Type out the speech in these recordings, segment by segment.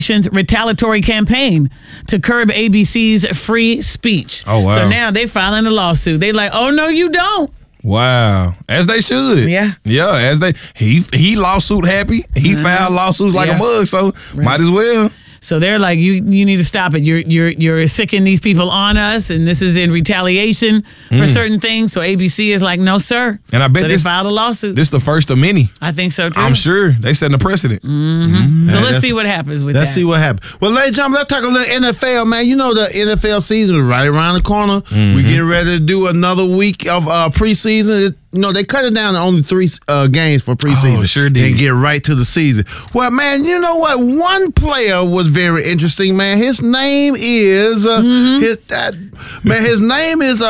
retaliatory campaign to curb ABC's free speech. Oh, wow. So now they filing a lawsuit. They like, oh, no, you don't. Wow. As they should. Yeah. Yeah, as they he lawsuit happy. He filed lawsuits like a mug, so might as well. So they're like, you need to stop it. You're sicking these people on us, and this is in retaliation for certain things. So ABC is like, no, sir. And I bet they filed a lawsuit. This is the first of many. I think so, too. I'm sure. They setting a precedent. Mm-hmm. So let's see what happens with that. Let's see what happens. Well, ladies and gentlemen, let's talk a little NFL, man. You know the NFL season is right around the corner. We're getting ready to do another week of preseason. They cut it down to only 3 games for preseason. Oh, sure did. And get right to the season. Well, man, you know what? One player was very interesting, man. His name is his name is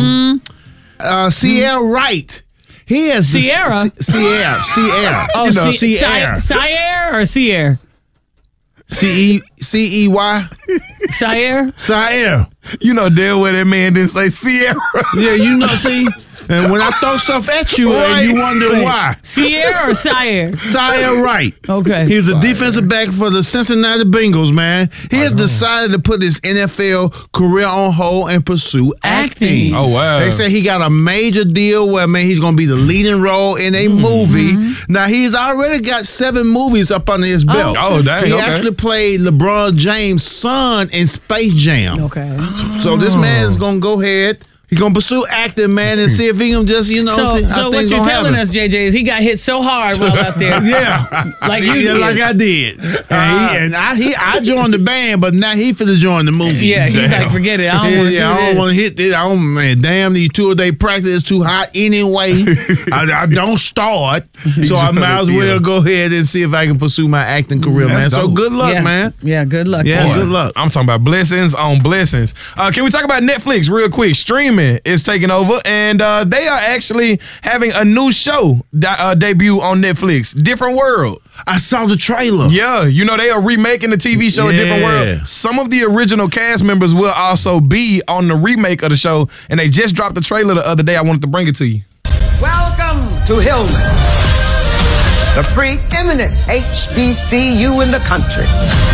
Sierra Wright. He is Sierra. Sierra. Oh, Sierra. Sierra or Sierra? Cey. Sierra. You know damn well that man didn't say Sierra. Yeah, see. And when I throw stuff at you and you wonder why. Sierra or Sire? Sire Wright. Okay. He's a defensive back for the Cincinnati Bengals, man. He has decided to put his NFL career on hold and pursue acting. Oh, wow. They say he got a major deal where, man, he's going to be the leading role in a movie. Now, he's already got 7 movies up under his belt. Oh, dang. He actually played LeBron James' son in Space Jam. Okay. So this man is going to go ahead. He's going to pursue acting, man, and see if he can just, see So what you're telling us, JJ, is he got hit so hard while out there. Yeah. Like you did. Like I did. And I joined the band, but now he finna join the movie. Yeah, he's like, forget it. I don't want to do this. I don't want to hit this. Damn, these 2-a-day practice is too hot anyway. I don't start. So I might as well go ahead and see if I can pursue my acting career, man. So good luck, man. Yeah, good luck. Yeah, good luck. I'm talking about blessings on blessings. Can we talk about Netflix real quick? Streaming is taking over, and they are actually having a new show debut on Netflix, Different World. I saw the trailer. Yeah, they are remaking the TV show Different World. Some of the original cast members will also be on the remake of the show, and they just dropped the trailer the other day. I wanted to bring it to you. Welcome to Hillman, the preeminent HBCU in the country.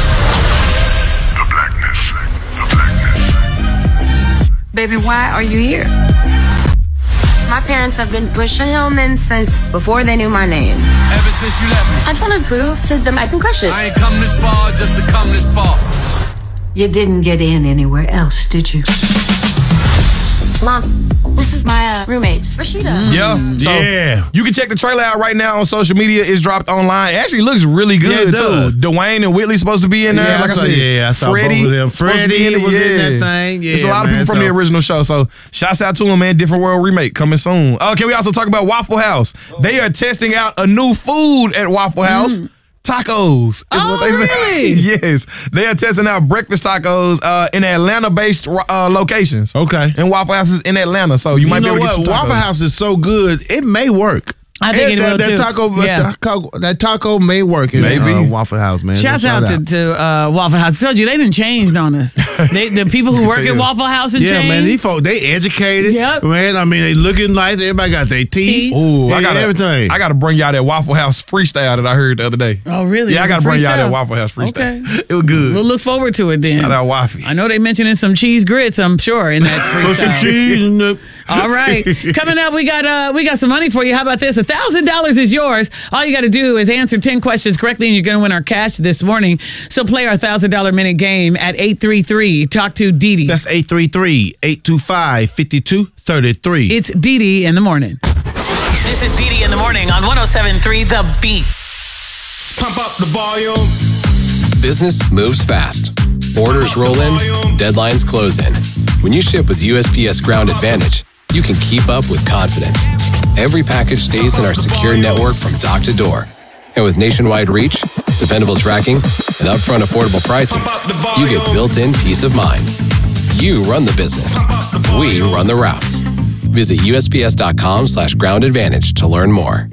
Baby, why are you here? My parents have been pushing Hillman since before they knew my name. Ever since you left me. I just want to prove to them I can crush it. I ain't come this far just to come this far. You didn't get in anywhere else, did you? Mom, this is my roommate, Rashida. Yeah. So you can check the trailer out right now on social media. It's dropped online. It actually looks really good, too. Dwayne and Whitley supposed to be in there. Like I said, I saw Freddie both of them. Freddie was in that thing. It's a lot of people from the original show. So shouts out to them, man. Different World remake coming soon. Can we also talk about Waffle House? They are testing out a new food at Waffle House. Tacos is what they say. Yes. They are testing out breakfast tacos in Atlanta-based locations. Okay. And Waffle House is in Atlanta, so you might be able to get some tacos. Waffle House is so good, it may work. I think it will, too. That taco may work in Waffle House, man. Shouts out to Waffle House. I told you, they done changed on us. The people who work at Waffle House and changed. Man, these folks, they educated. Yep. Man, I mean, they looking nice. Everybody got their teeth. Ooh, everything. I got to bring y'all that Waffle House freestyle that I heard the other day. Oh, really? Yeah, I got to bring y'all that Waffle House freestyle. Okay. It was good. We'll look forward to it then. Shout out Waffy. I know they mentioning some cheese grits, I'm sure, in that freestyle. Put some cheese in the... All right. Coming up, we got some money for you. How about this? $1,000 is yours. All you got to do is answer 10 questions correctly, and you're going to win our cash this morning. So play our $1,000 minute game at 833. Talk to Dee Dee. That's 833-825-5233. It's Dee Dee in the morning. This is Dee Dee in the morning on 107.3 The Beat. Pump up the volume. Business moves fast. Orders roll in, deadlines close in. When you ship with USPS Ground Advantage, you can keep up with confidence. Every package stays in our secure network from dock to door. And with nationwide reach, dependable tracking, and upfront affordable pricing, you get built-in peace of mind. You run the business. We run the routes. Visit USPS.com/Ground Advantage to learn more.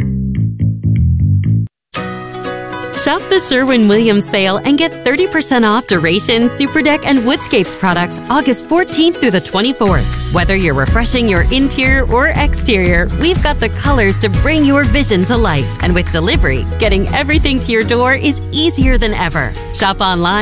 Shop the Sherwin-Williams sale and get 30% off Duration, Superdeck, and Woodscapes products August 14th through the 24th. Whether you're refreshing your interior or exterior, we've got the colors to bring your vision to life. And with delivery, getting everything to your door is easier than ever. Shop online